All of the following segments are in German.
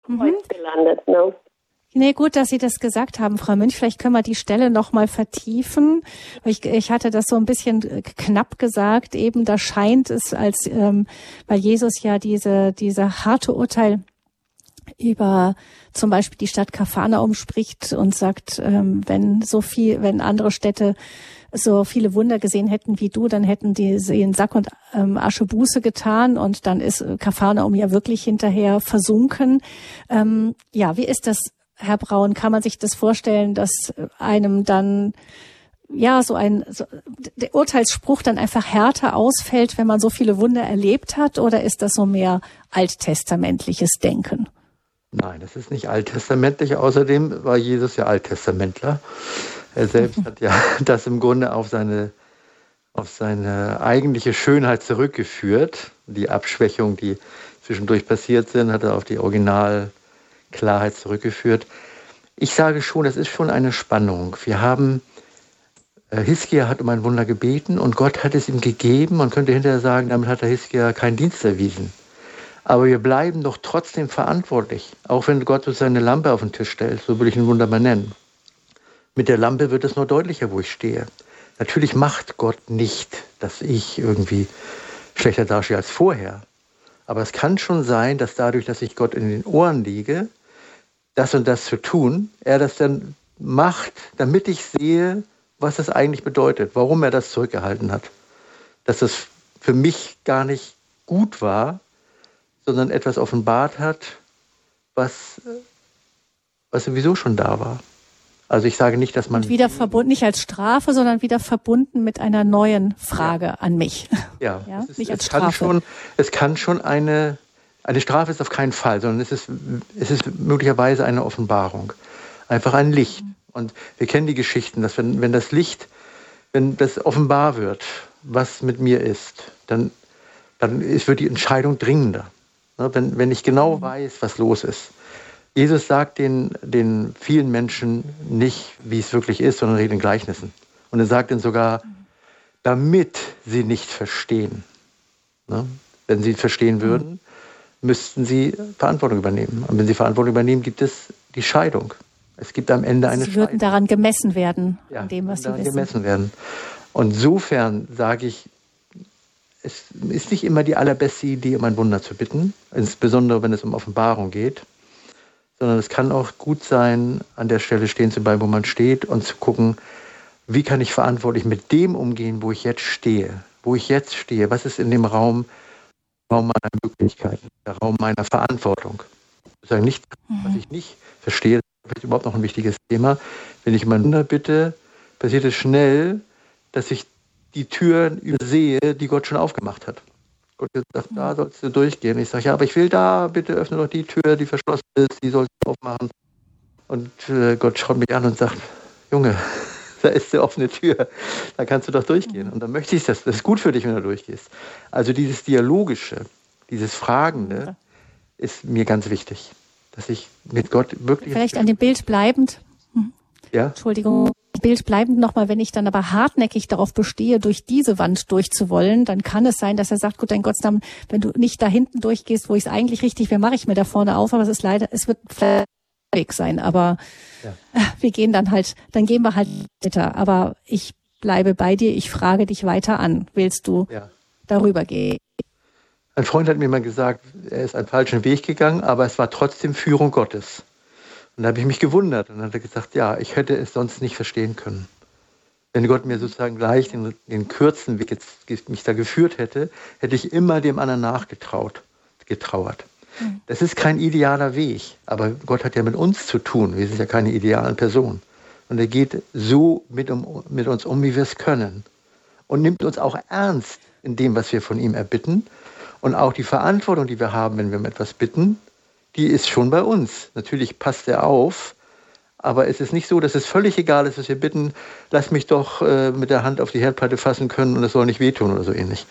Kreuz gelandet, ne? Nee, gut, dass Sie das gesagt haben, Frau Münch. Vielleicht können wir die Stelle noch mal vertiefen. Ich hatte das so ein bisschen knapp gesagt. Eben, da scheint es, als weil Jesus ja diese harte Urteil über zum Beispiel die Stadt Kapharnaum spricht und sagt, wenn andere Städte so viele Wunder gesehen hätten wie du, dann hätten die in Sack und Asche Buße getan und dann ist Kapharnaum ja wirklich hinterher versunken. Wie ist das, Herr Braun? Kann man sich das vorstellen, dass einem dann der Urteilsspruch dann einfach härter ausfällt, wenn man so viele Wunder erlebt hat, oder ist das so mehr alttestamentliches Denken? Nein, das ist nicht alttestamentlich. Außerdem war Jesus ja Alttestamentler. Er selbst hat ja das im Grunde auf seine eigentliche Schönheit zurückgeführt. Die Abschwächung, die zwischendurch passiert sind, hat er auf die Originalklarheit zurückgeführt. Ich sage schon, es ist schon eine Spannung. Hiskia hat um ein Wunder gebeten und Gott hat es ihm gegeben. Man könnte hinterher sagen, damit hat der Hiskia keinen Dienst erwiesen. Aber wir bleiben doch trotzdem verantwortlich. Auch wenn Gott uns seine Lampe auf den Tisch stellt, so will ich ihn wunderbar nennen. Mit der Lampe wird es nur deutlicher, wo ich stehe. Natürlich macht Gott nicht, dass ich irgendwie schlechter dastehe als vorher. Aber es kann schon sein, dass dadurch, dass ich Gott in den Ohren liege, das und das zu tun, er das dann macht, damit ich sehe, was das eigentlich bedeutet, warum er das zurückgehalten hat. Dass das für mich gar nicht gut war, sondern etwas offenbart hat, was sowieso schon da war. Also ich sage nicht, dass man... Und wieder verbunden, nicht als Strafe, sondern wieder verbunden mit einer neuen Frage an mich. Ja, nicht als Strafe. Es kann schon eine Strafe ist auf keinen Fall, sondern es ist möglicherweise eine Offenbarung. Einfach ein Licht. Und wir kennen die Geschichten, dass wenn das offenbar wird, was mit mir ist, dann wird die Entscheidung dringender. Wenn ich genau weiß, was los ist. Jesus sagt den vielen Menschen nicht, wie es wirklich ist, sondern redet in Gleichnissen. Und er sagt ihnen sogar, damit sie nicht verstehen. Wenn sie verstehen würden, müssten sie Verantwortung übernehmen. Und wenn sie Verantwortung übernehmen, gibt es die Scheidung. Es gibt am Ende eine Scheidung. Sie würden daran gemessen werden, an dem, was sie wissen. Gemessen werden. Und insofern sage ich, es ist nicht immer die allerbeste Idee, um ein Wunder zu bitten, insbesondere wenn es um Offenbarung geht, sondern es kann auch gut sein, an der Stelle stehen zu bleiben, wo man steht und zu gucken, wie kann ich verantwortlich mit dem umgehen, wo ich jetzt stehe. Was ist in dem Raum meiner Möglichkeiten, der Raum meiner Verantwortung. Ich sage nicht, was ich nicht verstehe, das ist überhaupt noch ein wichtiges Thema. Wenn ich um ein Wunder bitte, passiert es schnell, dass ich die Türen übersehe, die Gott schon aufgemacht hat. Gott sagt, da sollst du durchgehen. Ich sage, ja, aber ich will da, bitte öffne doch die Tür, die verschlossen ist, die sollst du aufmachen. Und Gott schaut mich an und sagt, Junge, da ist die offene Tür, da kannst du doch durchgehen. Und dann möchte ich das ist gut für dich, wenn du durchgehst. Also dieses Dialogische, dieses Fragende ist mir ganz wichtig, dass ich mit Gott wirklich... Vielleicht an dem Bild bleibend. Ja? Entschuldigung. Bild bleibend nochmal, wenn ich dann aber hartnäckig darauf bestehe, durch diese Wand durchzuwollen, dann kann es sein, dass er sagt, gut, dein Gottesnamen, wenn du nicht da hinten durchgehst, wo ich es eigentlich richtig will, mache ich mir da vorne auf, aber es wird vielleicht Weg sein, aber wir gehen dann gehen wir halt weiter. Aber ich bleibe bei dir, ich frage dich weiter an. Willst du darüber gehen? Ein Freund hat mir mal gesagt, er ist einen falschen Weg gegangen, aber es war trotzdem Führung Gottes. Und da habe ich mich gewundert und dann hat er gesagt, ja, ich hätte es sonst nicht verstehen können. Wenn Gott mir sozusagen gleich den kürzesten Weg jetzt mich da geführt hätte, hätte ich immer dem anderen getrauert. Das ist kein idealer Weg, aber Gott hat ja mit uns zu tun. Wir sind ja keine idealen Personen. Und er geht so mit uns um, wie wir es können. Und nimmt uns auch ernst in dem, was wir von ihm erbitten. Und auch die Verantwortung, die wir haben, wenn wir um etwas bitten, die ist schon bei uns. Natürlich passt er auf, aber es ist nicht so, dass es völlig egal ist, dass wir bitten, lass mich doch mit der Hand auf die Herdplatte fassen können und es soll nicht wehtun oder so ähnlich.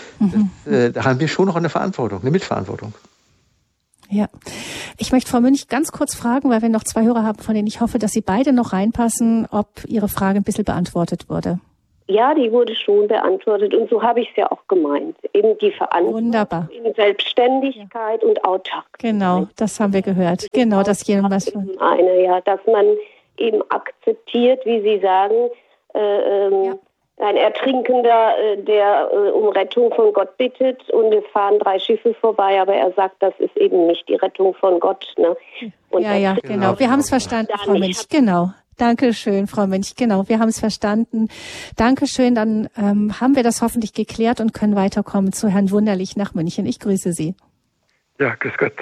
Da haben wir schon noch eine Verantwortung, eine Mitverantwortung. Ja, ich möchte Frau Münch ganz kurz fragen, weil wir noch 2 Hörer haben, von denen ich hoffe, dass sie beide noch reinpassen, ob Ihre Frage ein bisschen beantwortet wurde. Ja, die wurde schon beantwortet und so habe ich es ja auch gemeint. Eben die Wunderbar. Verantwortung in Selbstständigkeit und Autarkheit. Genau, das haben wir gehört. Genau, dass jedem was von. Dass man eben akzeptiert, wie Sie sagen, ein Ertrinkender, der um Rettung von Gott bittet und es fahren 3 Schiffe vorbei, aber er sagt, das ist eben nicht die Rettung von Gott. Ne? Und ja, genau. Wir haben es verstanden, Frau Münch. Genau. Dankeschön, Frau Münch. Genau, wir haben es verstanden. Dankeschön. Dann haben wir das hoffentlich geklärt und können weiterkommen zu Herrn Wunderlich nach München. Ich grüße Sie. Ja, grüß Gott.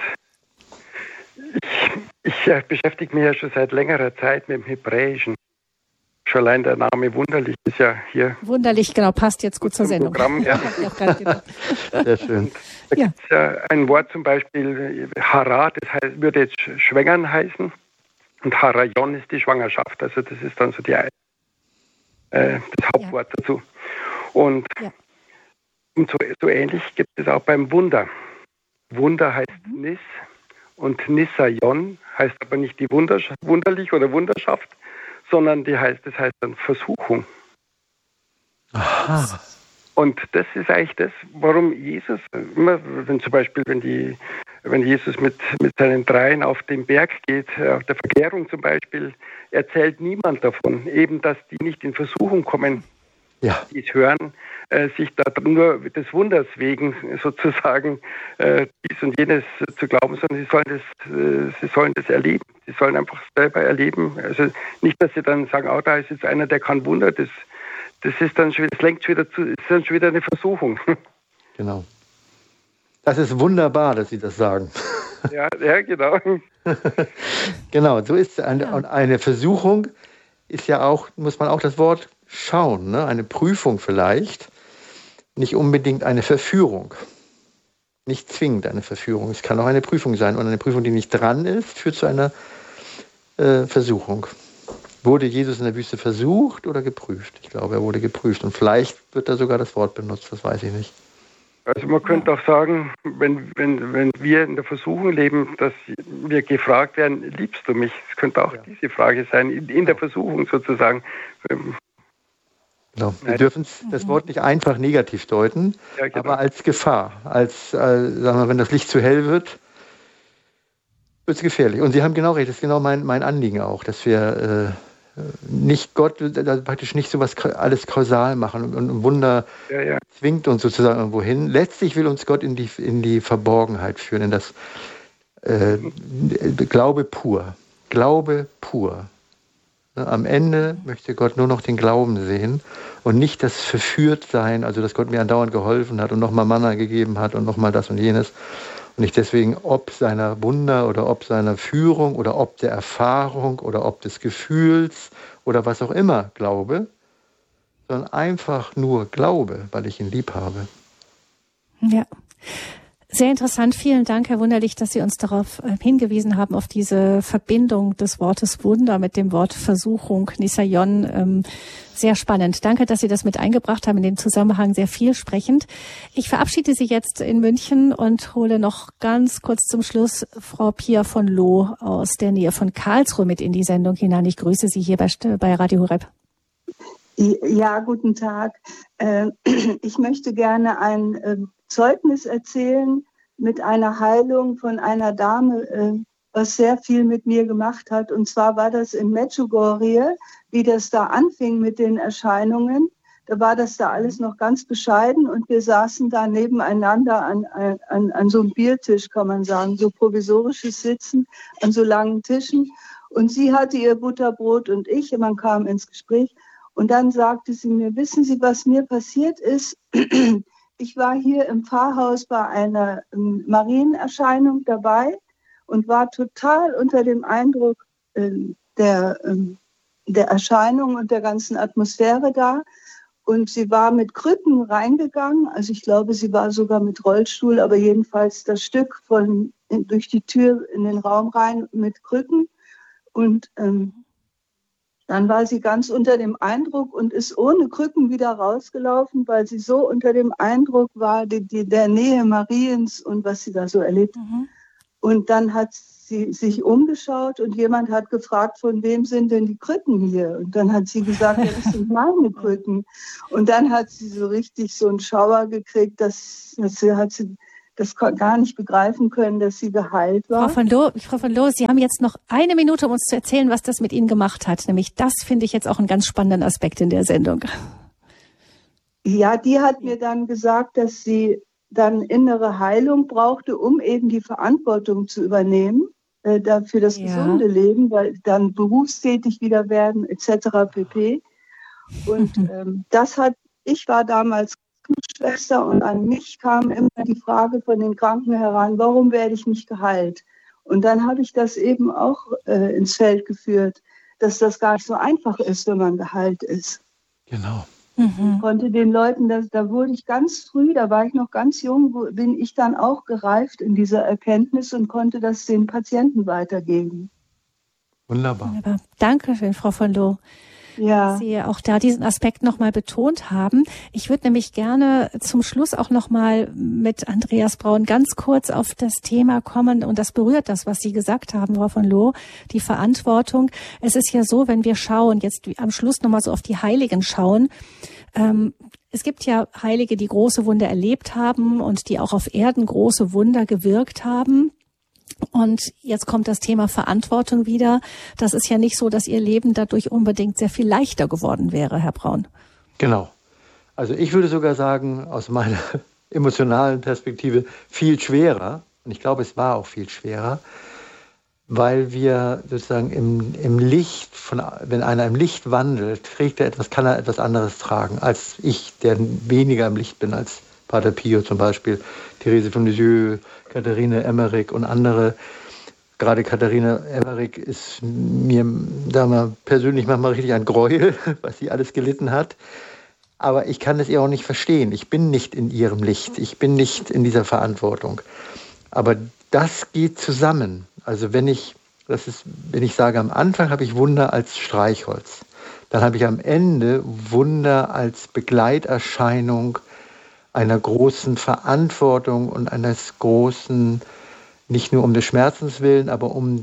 Ich beschäftige mich ja schon seit längerer Zeit mit dem Hebräischen. Schon allein der Name Wunderlich ist ja hier. Wunderlich, genau, passt jetzt gut zur Sendung. Programm, ja. Sehr schön. Da gibt es ja ein Wort zum Beispiel, Hara, das heißt, würde jetzt schwängern heißen. Und Harayon ist die Schwangerschaft. Also das ist dann so das Hauptwort dazu. Und so ähnlich gibt es auch beim Wunder. Wunder heißt Nis und Nisayon heißt aber nicht die wunderlich oder Wunderschaft, sondern das heißt dann Versuchung. Aha. Und das ist eigentlich das, warum Jesus immer, wenn Jesus mit seinen Dreien auf den Berg geht, auf der Verklärung zum Beispiel, erzählt niemand davon, eben, dass die nicht in Versuchung kommen, die es hören, sich da nur des Wunders wegen sozusagen dies und jenes zu glauben, sondern sie sollen das erleben. Sie sollen einfach selber erleben. Also nicht, dass sie dann sagen, da ist jetzt einer, der kann Wunder, das ist dann schon, das lenkt schon wieder ist dann schon wieder eine Versuchung. Genau. Das ist wunderbar, dass Sie das sagen. Ja, genau. Genau, so ist eine Versuchung, ist ja auch, muss man auch das Wort schauen, ne? Eine Prüfung vielleicht, nicht unbedingt eine Verführung. Nicht zwingend eine Verführung. Es kann auch eine Prüfung sein. Und eine Prüfung, die nicht dran ist, führt zu einer Versuchung. Wurde Jesus in der Wüste versucht oder geprüft? Ich glaube, er wurde geprüft. Und vielleicht wird da sogar das Wort benutzt, das weiß ich nicht. Also man könnte auch sagen, wenn wir in der Versuchung leben, dass wir gefragt werden, liebst du mich? Es könnte auch diese Frage sein, in der Versuchung sozusagen. Genau. Wir dürfen das Wort nicht einfach negativ deuten, aber als Gefahr. Sagen wir, wenn das Licht zu hell wird es gefährlich. Und Sie haben genau recht, das ist genau mein Anliegen auch, dass wir nicht Gott, praktisch nicht sowas alles kausal machen und Wunder zwingt uns sozusagen irgendwo hin. Letztlich will uns Gott in die Verborgenheit führen, in das Glaube pur. Glaube pur. Am Ende möchte Gott nur noch den Glauben sehen und nicht das Verführtsein, also dass Gott mir andauernd geholfen hat und nochmal Manna gegeben hat und nochmal das und jenes. Und nicht deswegen ob seiner Wunder oder ob seiner Führung oder ob der Erfahrung oder ob des Gefühls oder was auch immer glaube, sondern einfach nur glaube, weil ich ihn lieb habe. Ja. Sehr interessant. Vielen Dank, Herr Wunderlich, dass Sie uns darauf hingewiesen haben, auf diese Verbindung des Wortes Wunder mit dem Wort Versuchung, Nisayon. Sehr spannend. Danke, dass Sie das mit eingebracht haben, in dem Zusammenhang sehr vielsprechend. Ich verabschiede Sie jetzt in München und hole noch ganz kurz zum Schluss Frau Pia von Loh aus der Nähe von Karlsruhe mit in die Sendung hinein. Ich grüße Sie hier bei Radio Horeb. Ja, guten Tag. Ich möchte gerne ein Zeugnis erzählen mit einer Heilung von einer Dame, was sehr viel mit mir gemacht hat. Und zwar war das in Medjugorje, wie das da anfing mit den Erscheinungen. Da war das da alles noch ganz bescheiden und wir saßen da nebeneinander an so einem Biertisch, kann man sagen, so provisorisches Sitzen an so langen Tischen. Und sie hatte ihr Butterbrot und man kam ins Gespräch. Und dann sagte sie mir, wissen Sie, was mir passiert ist? Ich war hier im Pfarrhaus bei einer Marienerscheinung dabei und war total unter dem Eindruck der Erscheinung und der ganzen Atmosphäre da. Und sie war mit Krücken reingegangen. Also ich glaube, sie war sogar mit Rollstuhl, aber jedenfalls das Stück durch die Tür in den Raum rein mit Krücken. Und dann war sie ganz unter dem Eindruck und ist ohne Krücken wieder rausgelaufen, weil sie so unter dem Eindruck war, der Nähe Mariens und was sie da so erlebt. Und dann hat sie sich umgeschaut und jemand hat gefragt, von wem sind denn die Krücken hier? Und dann hat sie gesagt, ja, das sind meine Krücken. Und dann hat sie so richtig so einen Schauer gekriegt, dass sie das gar nicht begreifen können, dass sie geheilt war. Frau von Loo, Sie haben jetzt noch 1 Minute, um uns zu erzählen, was das mit Ihnen gemacht hat. Nämlich das finde ich jetzt auch einen ganz spannenden Aspekt in der Sendung. Ja, die hat mir dann gesagt, dass sie dann innere Heilung brauchte, um eben die Verantwortung zu übernehmen für das gesunde Leben, weil dann berufstätig wieder werden etc. pp. Und ich war damals Schwester und an mich kam immer die Frage von den Kranken heran, warum werde ich nicht geheilt? Und dann habe ich das eben auch ins Feld geführt, dass das gar nicht so einfach ist, wenn man geheilt ist. Genau. Ich konnte den Leuten, da wurde ich ganz früh, da war ich noch ganz jung, bin ich dann auch gereift in dieser Erkenntnis und konnte das den Patienten weitergeben. Wunderbar. Dankeschön, Frau von Loo. Ja. Dass Sie auch da diesen Aspekt nochmal betont haben. Ich würde nämlich gerne zum Schluss auch nochmal mit Andreas Braun ganz kurz auf das Thema kommen und das berührt das, was Sie gesagt haben, Frau von Loo, die Verantwortung. Es ist ja so, wenn wir schauen, jetzt am Schluss nochmal so auf die Heiligen schauen, es gibt ja Heilige, die große Wunder erlebt haben und die auch auf Erden große Wunder gewirkt haben. Und jetzt kommt das Thema Verantwortung wieder. Das ist ja nicht so, dass Ihr Leben dadurch unbedingt sehr viel leichter geworden wäre, Herr Braun. Genau. Also ich würde sogar sagen, aus meiner emotionalen Perspektive viel schwerer. Und ich glaube, es war auch viel schwerer, weil wir sozusagen im Licht, wenn einer im Licht wandelt, kann er etwas anderes tragen als ich, der weniger im Licht bin als Pater Pio zum Beispiel, Therese von Lisieux, Katharine Emmerich und andere. Gerade Katharine Emmerich ist mir persönlich manchmal richtig ein Gräuel, was sie alles gelitten hat. Aber ich kann es ihr auch nicht verstehen. Ich bin nicht in ihrem Licht. Ich bin nicht in dieser Verantwortung. Aber das geht zusammen. Also wenn ich sage, am Anfang habe ich Wunder als Streichholz, dann habe ich am Ende Wunder als Begleiterscheinung einer großen Verantwortung und eines großen, nicht nur um des Schmerzens willen, aber um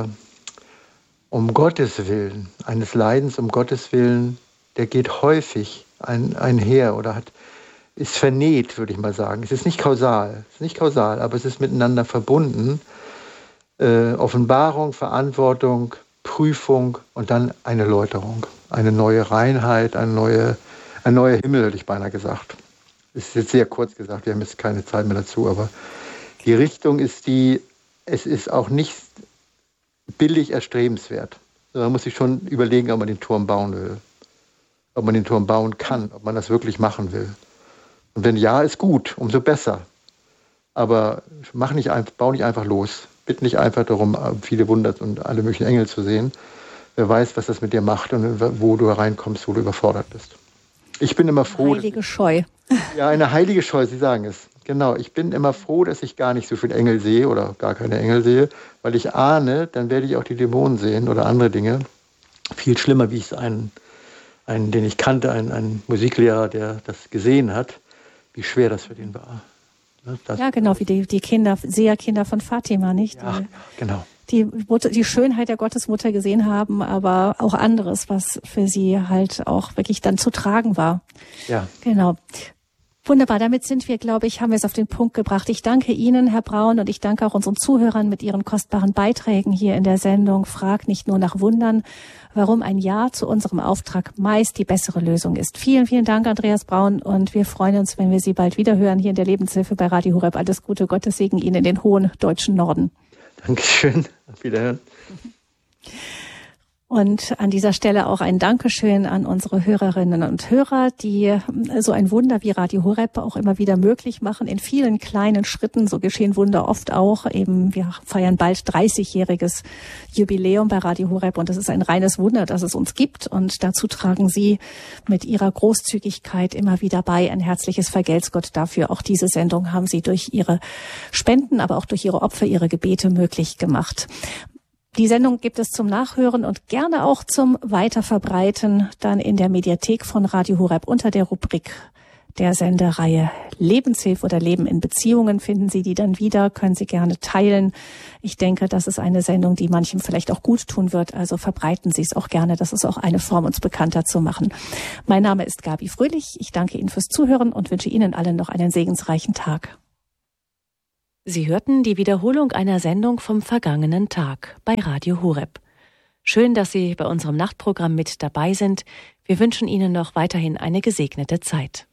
Gottes Willen, eines Leidens um Gottes Willen, der geht häufig einher oder ist vernäht, würde ich mal sagen. Es ist nicht kausal, aber es ist miteinander verbunden. Offenbarung, Verantwortung, Prüfung und dann eine Läuterung, eine neue Reinheit, ein neuer Himmel, hätte ich beinahe gesagt. Das ist jetzt sehr kurz gesagt, wir haben jetzt keine Zeit mehr dazu, aber die Richtung ist es ist auch nicht billig erstrebenswert. Man muss sich schon überlegen, ob man den Turm bauen will, ob man den Turm bauen kann, ob man das wirklich machen will. Und wenn ja, ist gut, umso besser. Aber bau nicht einfach los. Bitte nicht einfach darum, viele Wunder und alle möglichen Engel zu sehen. Wer weiß, was das mit dir macht und wo du reinkommst, wo du überfordert bist. Ich bin immer froh. Heilige Scheu. Ja, eine heilige Scheu, Sie sagen es. Genau, ich bin immer froh, dass ich gar nicht so viele Engel sehe oder gar keine Engel sehe, weil ich ahne, dann werde ich auch die Dämonen sehen oder andere Dinge. Viel schlimmer, wie ich es einen, den ich kannte, einen Musiklehrer, der das gesehen hat, wie schwer das für den war. Ja, genau, wie die Kinder, Seherkinder von Fatima, nicht? Ja, genau. Die Schönheit der Gottesmutter gesehen haben, aber auch anderes, was für sie halt auch wirklich dann zu tragen war. Ja. Genau. Wunderbar, damit sind wir, glaube ich, haben wir es auf den Punkt gebracht. Ich danke Ihnen, Herr Braun, und ich danke auch unseren Zuhörern mit Ihren kostbaren Beiträgen hier in der Sendung. Frag nicht nur nach Wundern, warum ein Ja zu unserem Auftrag meist die bessere Lösung ist. Vielen, vielen Dank, Andreas Braun, und wir freuen uns, wenn wir Sie bald wieder hören hier in der Lebenshilfe bei Radio Horeb. Alles Gute, Gottes Segen Ihnen in den hohen deutschen Norden. Dankeschön, auf Wiederhören. Und an dieser Stelle auch ein Dankeschön an unsere Hörerinnen und Hörer, die so ein Wunder wie Radio Horeb auch immer wieder möglich machen, in vielen kleinen Schritten. So geschehen Wunder oft auch. Eben, wir feiern bald 30-jähriges Jubiläum bei Radio Horeb und es ist ein reines Wunder, dass es uns gibt. Und dazu tragen Sie mit Ihrer Großzügigkeit immer wieder bei. Ein herzliches Vergelt's Gott dafür. Auch diese Sendung haben Sie durch Ihre Spenden, aber auch durch Ihre Opfer, Ihre Gebete möglich gemacht. Die Sendung gibt es zum Nachhören und gerne auch zum Weiterverbreiten dann in der Mediathek von Radio Horeb unter der Rubrik der Sendereihe Lebenshilfe oder Leben in Beziehungen. Finden Sie die dann wieder, können Sie gerne teilen. Ich denke, das ist eine Sendung, die manchem vielleicht auch gut tun wird. Also verbreiten Sie es auch gerne. Das ist auch eine Form, uns bekannter zu machen. Mein Name ist Gabi Fröhlich. Ich danke Ihnen fürs Zuhören und wünsche Ihnen allen noch einen segensreichen Tag. Sie hörten die Wiederholung einer Sendung vom vergangenen Tag bei Radio Horeb. Schön, dass Sie bei unserem Nachtprogramm mit dabei sind. Wir wünschen Ihnen noch weiterhin eine gesegnete Zeit.